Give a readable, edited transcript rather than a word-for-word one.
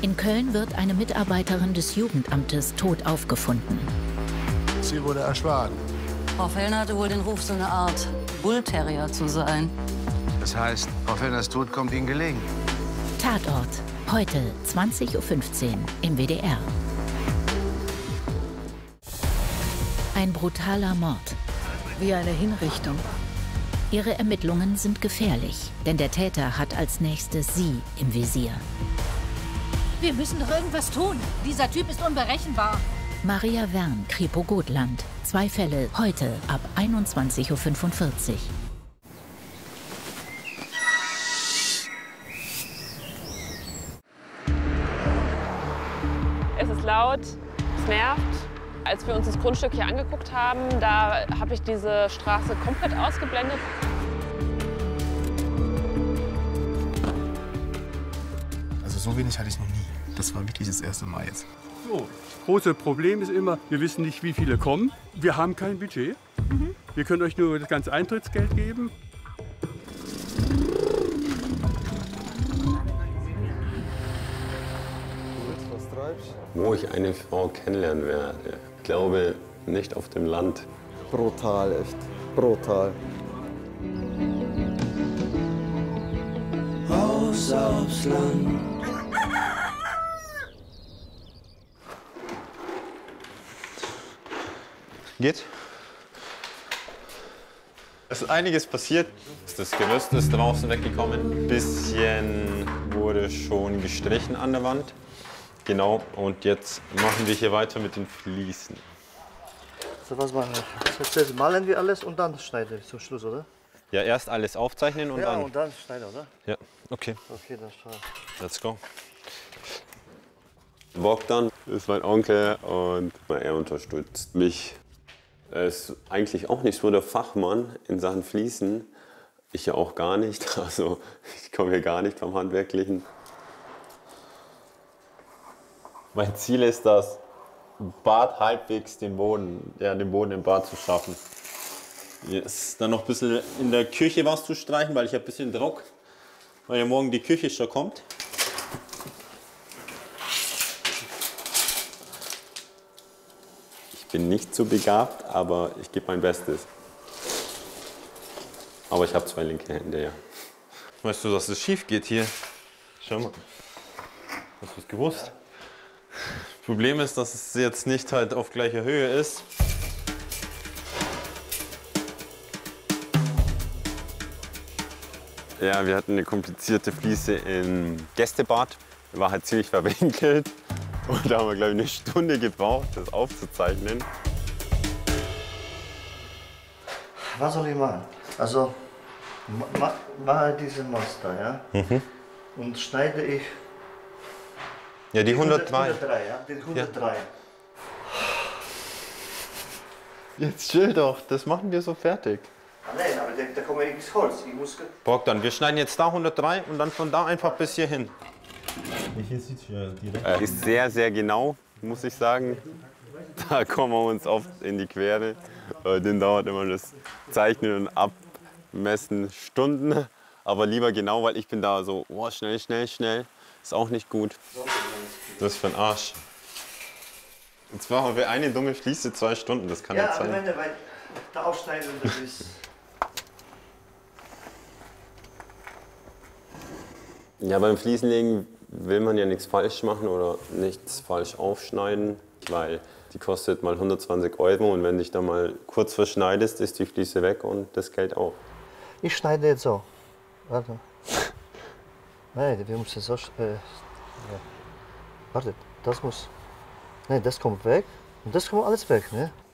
In Köln wird eine Mitarbeiterin des Jugendamtes tot aufgefunden. Sie wurde erschlagen. Frau Fellner hatte wohl den Ruf, so eine Art Bullterrier zu sein. Das heißt, Frau Fellners Tod kommt Ihnen gelegen. Tatort. Heute 20:15 Uhr im WDR. Ein brutaler Mord. Wie eine Hinrichtung. Ihre Ermittlungen sind gefährlich, denn der Täter hat als nächstes sie im Visier. Wir müssen doch irgendwas tun. Dieser Typ ist unberechenbar. Maria Wern, Kripo Gotland. 2 Fälle heute ab 21:45 Uhr. Es ist laut, es nervt. Als wir uns das Grundstück hier angeguckt haben, da habe ich diese Straße komplett ausgeblendet. Also so wenig hatte ich noch nie. Das war wirklich das erste Mal jetzt. So, das große Problem ist immer, wir wissen nicht, wie viele kommen. Wir haben kein Budget. Wir können euch nur das ganze Eintrittsgeld geben. Wo ich eine Frau kennenlernen werde, ich glaube nicht auf dem Land. Brutal, echt. Brutal. Raus aufs Land. Geht? Es ist einiges passiert. Das Gerüst ist draußen weggekommen. Ein bisschen wurde schon gestrichen an der Wand. Genau, und jetzt machen wir hier weiter mit den Fliesen. So, was machen wir? Jetzt malen wir alles und dann schneiden wir zum Schluss, oder? Ja, erst alles aufzeichnen und ja, dann... Ja, und dann schneiden, oder? Ja, okay. Okay, dann schau. Let's go. Bogdan ist mein Onkel und er unterstützt mich. Er ist eigentlich auch nicht so der Fachmann in Sachen Fliesen. Ich ja auch gar nicht, also ich komme hier gar nicht vom Handwerklichen. Mein Ziel ist das Bad halbwegs den Boden im Bad zu schaffen. Jetzt dann noch ein bisschen in der Küche was zu streichen, weil ich habe ein bisschen Druck, weil ja morgen die Küche schon kommt. Ich bin nicht so begabt, aber ich gebe mein Bestes. Aber ich habe 2 linke Hände, ja. Weißt du, dass es schief geht hier? Schau mal. Hast du es gewusst? Problem ist, dass es jetzt nicht halt auf gleicher Höhe ist. Ja, wir hatten eine komplizierte Fliese im Gästebad. War halt ziemlich verwinkelt. Und da haben wir, glaube ich, eine Stunde gebraucht, das aufzuzeichnen. Was soll ich machen? Also, mache diese Muster, ja? Und schneide ich... Ja, die 103. 103, ja? Die 103. Ja. Jetzt chill doch, das machen wir so fertig. Ah, nein, aber da kommt ja nichts Holz. Ich muss... Bogdan, wir schneiden jetzt da 103 und dann von da einfach bis hier hin. Hier sieht direkt. Ist sehr, sehr genau, muss ich sagen. Da kommen wir uns oft in die Quere. Den dauert immer das Zeichnen und Abmessen Stunden. Aber lieber genau, weil ich bin da so, oh, schnell, schnell, schnell. Ist auch nicht gut. Das ist für ein Arsch. Und zwar haben wir eine dumme Fliese 2 Stunden, das kann nicht sein. Ja, weil da aufschneiden, das ist... Ja, beim Fliesenlegen will man ja nichts falsch machen oder nichts falsch aufschneiden, weil die kostet mal 120 € und wenn dich da mal kurz verschneidest, ist die Fliese weg und das Geld auch. Ich schneide jetzt so. Warte. Nein, wir müssen so... ja. Warte, das muss... Nein, das kommt weg und das kommt alles weg, ne?